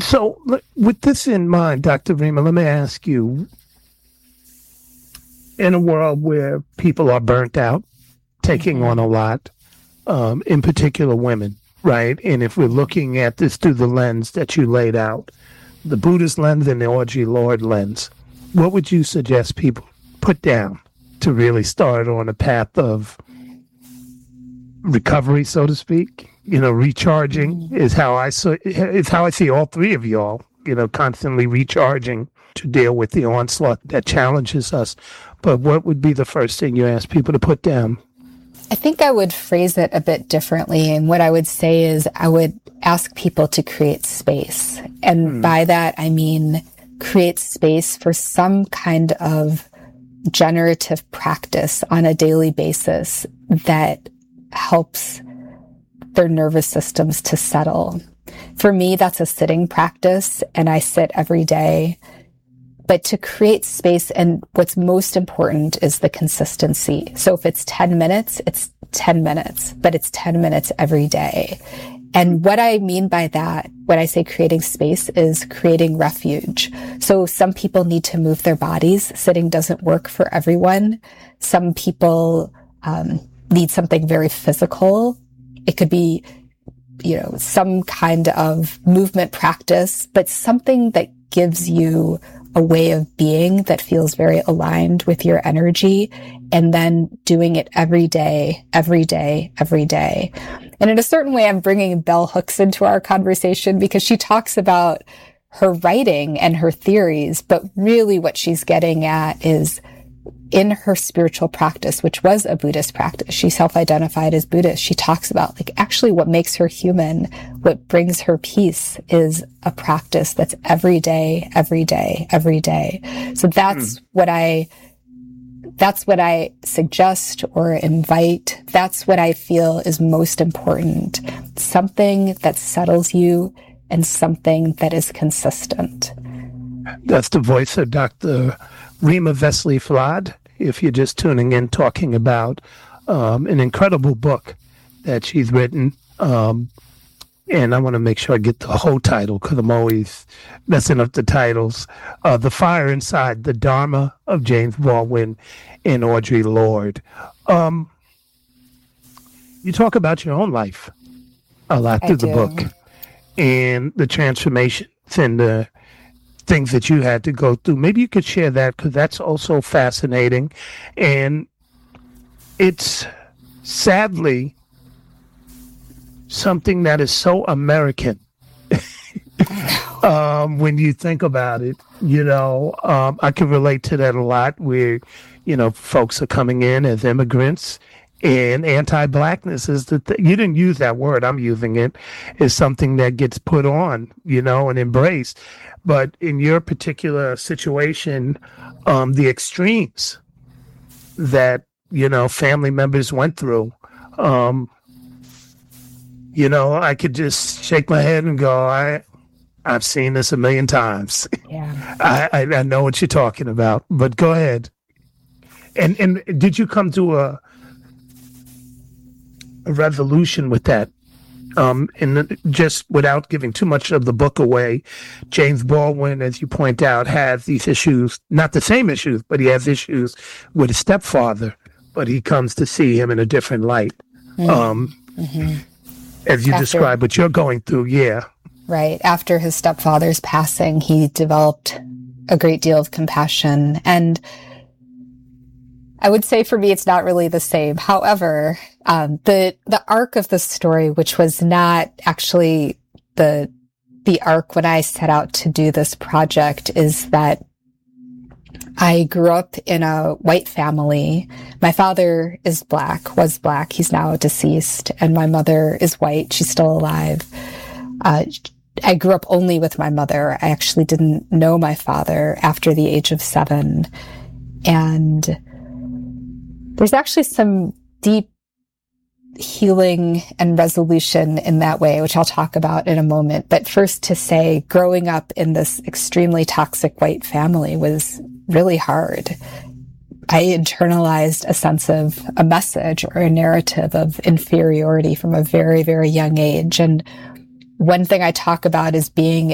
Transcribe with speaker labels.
Speaker 1: So, with this in mind, Dr. Rima, let me ask you, in a world where people are burnt out, taking on a lot, in particular women, right? And if we're looking at this through the lens that you laid out, the Buddhist lens and the Audre Lorde lens, what would you suggest people put down to really start on a path of recovery, so to speak? Recharging is how I see all three of y'all, constantly recharging to deal with the onslaught that challenges us. But what would be the first thing you ask people to put down?
Speaker 2: I think I would phrase it a bit differently. And what I would say is I would ask people to create space. And by that, I mean create space for some kind of generative practice on a daily basis that helps their nervous systems to settle. For me, that's a sitting practice, and I sit every day. But to create space, and what's most important is the consistency. So if it's 10 minutes, it's 10 minutes, but it's 10 minutes every day. And what I mean by that, when I say creating space, is creating refuge. So some people need to move their bodies. Sitting doesn't work for everyone. Some people need something very physical. It could be, some kind of movement practice, but something that gives you a way of being that feels very aligned with your energy, and then doing it every day, every day, every day. And in a certain way, I'm bringing bell hooks into our conversation because she talks about her writing and her theories, but really what she's getting at is in her spiritual practice, which was a Buddhist practice. She self-identified as Buddhist. She talks about actually what makes her human, what brings her peace is a practice that's every day, every day, every day. So that's what I suggest or invite. That's what I feel is most important. Something that settles you and something that is consistent.
Speaker 1: That's the voice of Dr. Rima Vesely-Flad, if you're just tuning in, talking about an incredible book that she's written. And I want to make sure I get the whole title because I'm always messing up the titles. The Fire Inside, the Dharma of James Baldwin and Audre Lorde. You talk about your own life a lot through the book and the transformations and the things that you had to go through. Maybe you could share that because that's also fascinating. And it's sadly something that is so American when you think about it. I can relate to that a lot where, folks are coming in as immigrants and anti-blackness is you didn't use that word, I'm using it, is something that gets put on, and embraced. But in your particular situation, the extremes that, family members went through, I could just shake my head and go, I've seen this a million times.
Speaker 2: Yeah.
Speaker 1: I know what you're talking about, but go ahead. And did you come to a resolution with that? And just without giving too much of the book away, James Baldwin, as you point out, has these issues, not the same issues, but he has issues with his stepfather, but he comes to see him in a different light. As you describe what you're going through, yeah.
Speaker 2: Right. After his stepfather's passing, he developed a great deal of compassion. And I would say for me, it's not really the same. However, the arc of the story, which was not actually the arc when I set out to do this project, is that I grew up in a white family. My father was black. He's now deceased. And my mother is white. She's still alive. I grew up only with my mother. I actually didn't know my father after the age of 7. And there's actually some deep healing and resolution in that way, which I'll talk about in a moment. But first to say, growing up in this extremely toxic white family was really hard. I internalized a sense of a message or a narrative of inferiority from a very, very young age. And one thing I talk about is being